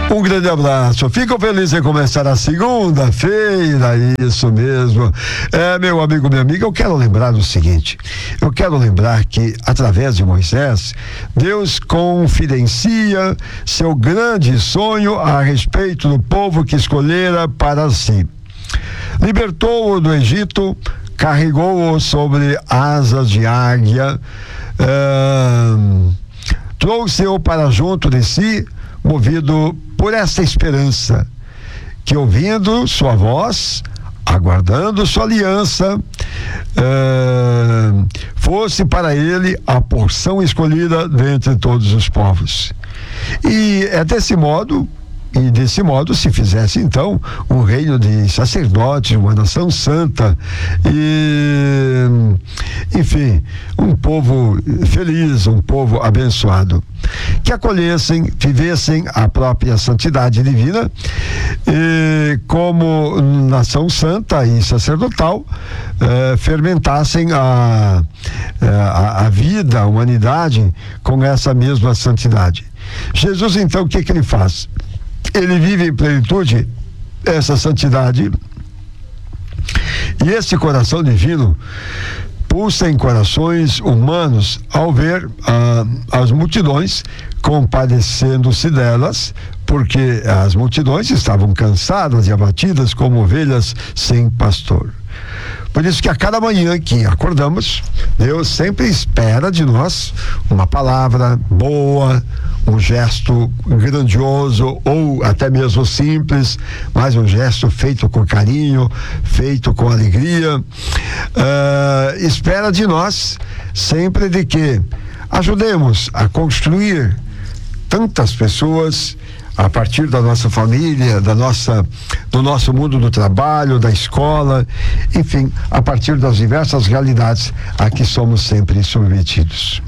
Um grande abraço. Fico feliz em começar a segunda-feira, isso mesmo. Meu amigo, minha amiga, eu quero lembrar o seguinte: eu quero lembrar que, através de Moisés, Deus confidencia seu grande sonho a respeito do povo que escolhera para si. Libertou-o do Egito, carregou-o sobre asas de águia, trouxe-o para junto de si, movido por esta esperança, que ouvindo sua voz, aguardando sua aliança, fosse para ele a porção escolhida dentre todos os povos. E é desse modo se fizesse então um reino de sacerdotes, uma nação santa e, enfim, um povo feliz, um povo abençoado, que acolhessem, vivessem a própria santidade divina e, como nação santa e sacerdotal, fermentassem a vida, a humanidade com essa mesma santidade. Jesus, então, o que ele faz? Ele vive em plenitude essa santidade, e esse coração divino pulsa em corações humanos ao ver as multidões, compadecendo-se delas, porque as multidões estavam cansadas e abatidas como ovelhas sem pastor. Por isso que a cada manhã que acordamos, Deus sempre espera de nós uma palavra boa, um gesto grandioso ou até mesmo simples, mas um gesto feito com carinho, feito com alegria. Espera de nós sempre de que ajudemos a construir tantas pessoas a partir da nossa família, do nosso mundo do trabalho, da escola, enfim, a partir das diversas realidades a que somos sempre submetidos.